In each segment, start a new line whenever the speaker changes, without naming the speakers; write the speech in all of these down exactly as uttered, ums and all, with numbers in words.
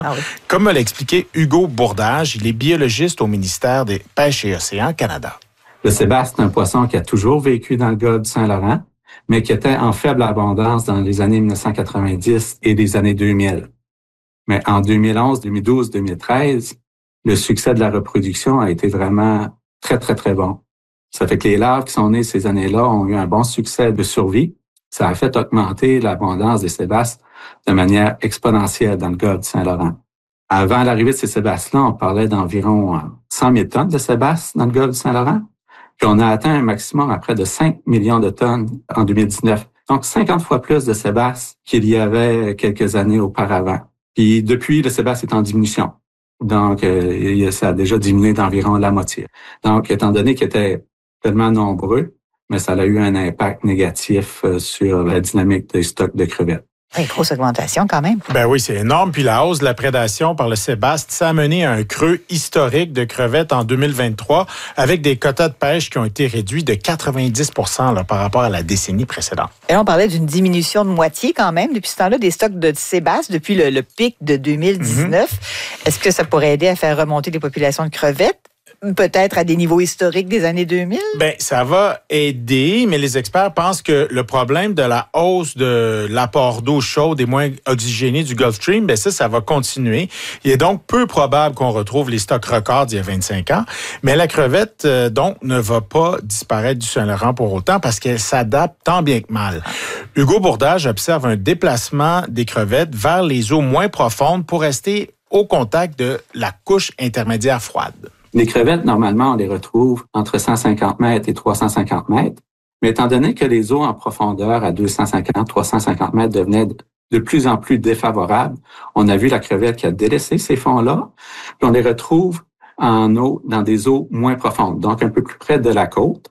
Ah oui.
Comme me l'a expliqué Hugo Bourdage, il est biologiste au ministère des Pêches et Océans Canada.
Le sébaste est un poisson qui a toujours vécu dans le golfe du Saint-Laurent, mais qui était en faible abondance dans les années dix-neuf cent quatre-vingt-dix et les années deux mille. Mais en deux mille onze, deux mille douze, deux mille treize, le succès de la reproduction a été vraiment très, très, très bon. Ça fait que les larves qui sont nées ces années-là ont eu un bon succès de survie. Ça a fait augmenter l'abondance des sébastes de manière exponentielle dans le golfe du Saint-Laurent. Avant l'arrivée de ces sébastes-là, on parlait d'environ cent mille tonnes de sébastes dans le golfe du Saint-Laurent. Puis on a atteint un maximum à près de cinq millions de tonnes en deux mille dix-neuf. Donc, cinquante fois plus de sébastes qu'il y avait quelques années auparavant. Puis depuis, le sébaste est en diminution. Donc, euh, ça a déjà diminué d'environ la moitié. Donc, étant donné qu'ils étaient tellement nombreux, mais ça a eu un impact négatif sur la dynamique des stocks de crevettes.
Une grosse augmentation quand même.
Ben oui, c'est énorme. Puis la hausse de la prédation par le sébaste, ça a mené à un creux historique de crevettes en deux mille vingt-trois avec des quotas de pêche qui ont été réduits de quatre-vingt-dix pour cent là, par rapport à la décennie précédente.
Et là, on parlait d'une diminution de moitié quand même depuis ce temps-là des stocks de sébaste depuis le, le pic de deux mille dix-neuf. Mm-hmm. Est-ce que ça pourrait aider à faire remonter les populations de crevettes? Peut-être à des niveaux historiques des années deux mille?
Bien, ça va aider, mais les experts pensent que le problème de la hausse de l'apport d'eau chaude et moins oxygénée du Gulf Stream, bien ça, ça va continuer. Il est donc peu probable qu'on retrouve les stocks records d'il y a vingt-cinq ans. Mais la crevette, euh, donc, ne va pas disparaître du Saint-Laurent pour autant parce qu'elle s'adapte tant bien que mal. Hugo Bourdage observe un déplacement des crevettes vers les eaux moins profondes pour rester au contact de la couche intermédiaire froide.
Les crevettes, normalement, on les retrouve entre cent cinquante mètres et trois cent cinquante mètres. Mais étant donné que les eaux en profondeur à deux cent cinquante, trois cent cinquante mètres devenaient de plus en plus défavorables, on a vu la crevette qui a délaissé ces fonds-là, puis on les retrouve en eau, dans des eaux moins profondes, donc un peu plus près de la côte,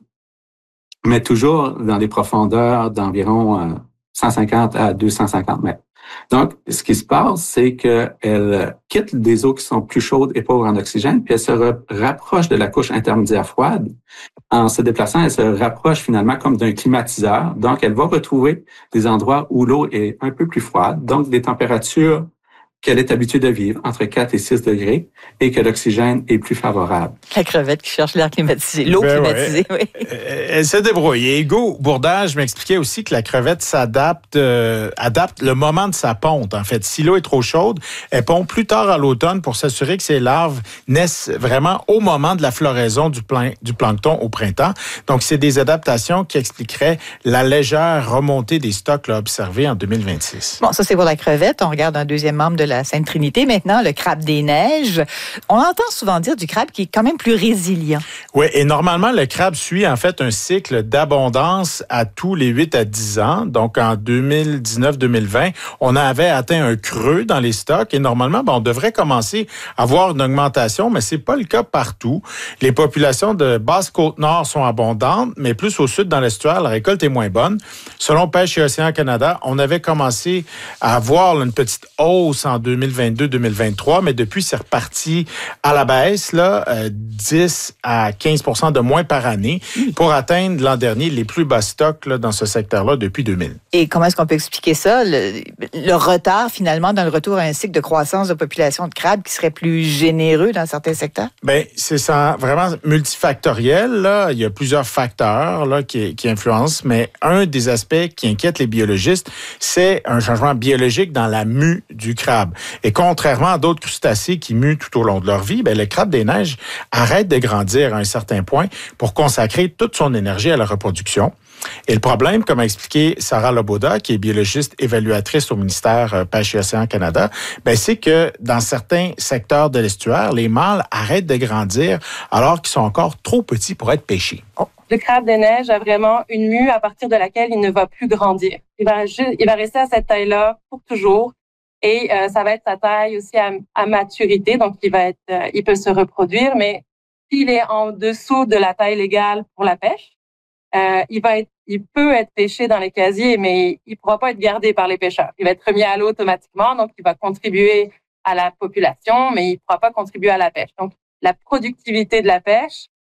mais toujours dans des profondeurs d'environ cent cinquante à deux cent cinquante mètres. Donc, ce qui se passe, c'est qu'elle quitte des eaux qui sont plus chaudes et pauvres en oxygène, puis elle se rapproche de la couche intermédiaire froide. En se déplaçant, elle se rapproche finalement comme d'un climatiseur. Donc, elle va retrouver des endroits où l'eau est un peu plus froide, donc des températures qu'elle est habituée de vivre, entre quatre et six degrés, et que l'oxygène est plus favorable.
La crevette qui cherche l'air climatisé, l'eau
ben
climatisée,
ouais.
oui.
Elle se débrouille. Et Hugo Bourdage m'expliquait aussi que la crevette s'adapte, euh, adapte le moment de sa ponte. En fait, si l'eau est trop chaude, elle pond plus tard à l'automne pour s'assurer que ses larves naissent vraiment au moment de la floraison du, plan, du plancton au printemps. Donc, c'est des adaptations qui expliqueraient la légère remontée des stocks là, observés en deux mille vingt-six.
Bon, ça, c'est pour la crevette. On regarde un deuxième membre de la Sainte Trinité. Maintenant, le crabe des neiges. On entend souvent dire du crabe qui est quand même plus résilient.
Oui, et normalement, le crabe suit en fait un cycle d'abondance à tous les huit à dix ans. Donc, en deux mille dix-neuf deux mille vingt, on avait atteint un creux dans les stocks et normalement, ben, on devrait commencer à voir une augmentation, mais c'est pas le cas partout. Les populations de Basse-Côte-Nord sont abondantes, mais plus au sud dans l'estuaire, la récolte est moins bonne. Selon Pêche et Océans Canada, on avait commencé à avoir là, une petite hausse en deux mille vingt-deux deux mille vingt-trois, mais depuis, c'est reparti à la baisse, là, euh, dix à quinze pour cent de moins par année pour atteindre l'an dernier les plus bas stocks là, dans ce secteur-là depuis deux mille.
Et comment est-ce qu'on peut expliquer ça? Le, le retard, finalement, dans le retour à un cycle de croissance de population de crabes qui serait plus généreux dans certains secteurs?
Bien, c'est ça, vraiment multifactoriel. Là. Il y a plusieurs facteurs là, qui, qui influencent, mais un des aspects qui inquiète les biologistes, c'est un changement biologique dans la mue du crabe. Et contrairement à d'autres crustacés qui muent tout au long de leur vie, bien, le crabe des neiges arrête de grandir à un certain point pour consacrer toute son énergie à la reproduction. Et le problème, comme a expliqué Sarah Loboda, qui est biologiste évaluatrice au ministère Pêche et Océans Canada, ben c'est que dans certains secteurs de l'estuaire, les mâles arrêtent de grandir alors qu'ils sont encore trop petits pour être pêchés.
Oh. Le crabe des neiges a vraiment une mue à partir de laquelle il ne va plus grandir. Il va, il va rester à cette taille-là pour toujours. Et euh, ça va être sa taille aussi à, à maturité, donc il va être, euh, il peut se reproduire, mais s'il est en dessous de la taille légale pour la pêche, euh, il va être, il peut être pêché dans les casiers, mais il pourra pas être gardé par les pêcheurs. Il va être remis à l'eau automatiquement, donc il va contribuer à la population, mais il pourra pas contribuer à la pêche. Donc la productivité de la pêche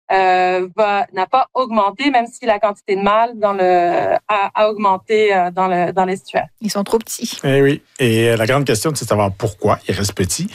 euh, va n'a pas augmenté, même si la quantité de mâles dans le a, a augmenté euh, dans le dans l'estuaire.
Ils sont trop petits.
Eh oui. Et la grande question, c'est de savoir pourquoi ils restent petits.